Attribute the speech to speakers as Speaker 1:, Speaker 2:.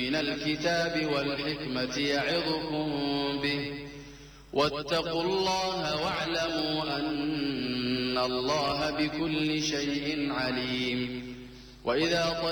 Speaker 1: من الكتاب والحكمة يعظكم به واتقوا الله واعلموا أن الله بكل شيء عليم. وإذا